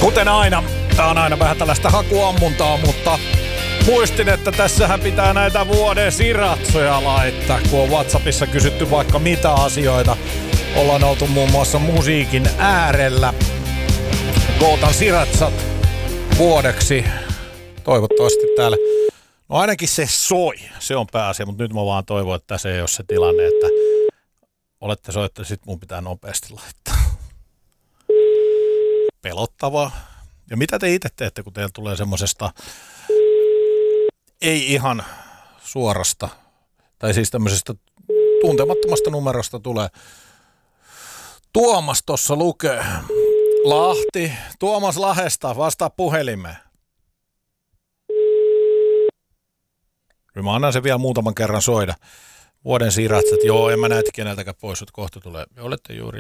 Kuten aina, tää on aina vähän tällaista hakuammuntaa, mutta muistin, että tässähän pitää näitä vuoden siratsoja laittaa, kun on WhatsAppissa kysytty vaikka mitä asioita. Ollaan oltu muun muassa musiikin äärellä. Kootan siratsat vuodeksi. Toivottavasti täällä. No ainakin se soi, se on pääasia, mutta nyt mä vaan toivon, että tässä ei ole se tilanne, että olette soittaneet, sit mun pitää nopeasti laittaa. Pelottavaa. Ja mitä te itse teette, kun teillä tulee semmosesta ei ihan suorasta, tai siis tämmöisestä tuntemattomasta numerosta tulee. Tuomas tossa lukee. Lahti, Tuomas Lahdesta, vastaa puhelimeen. Mä annan sen vielä muutaman kerran soida. Vuoden siratsat, joo, en mä näitä keneltäkään pois, että kohta tulee. Olette juuri.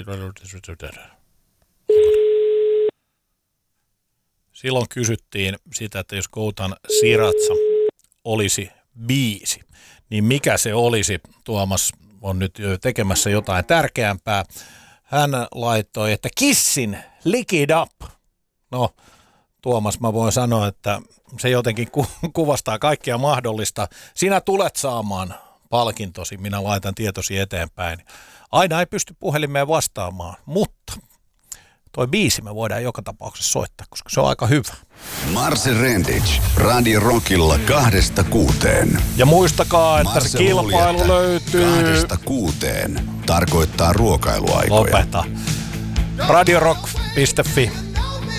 Silloin kysyttiin sitä, että jos Kootan siratsa olisi biisi, niin mikä se olisi? Tuomas on nyt tekemässä jotain tärkeämpää. Hän laittoi, että Kissin Lick It Up. No, Tuomas, mä voin sanoa, että se jotenkin kuvastaa kaikkea mahdollista. Sinä tulet saamaan palkintosi, minä laitan tietosi eteenpäin. Aina ei pysty puhelimeen vastaamaan, mutta toi biisi me voidaan joka tapauksessa soittaa, koska se on aika hyvä. Marcel Rendic, Radio Rockilla 2-6. Ja muistakaa, että se kilpailu löytyy 2-6 tarkoittaa ruokailuaikoja. Lopeta. Radiorock.fi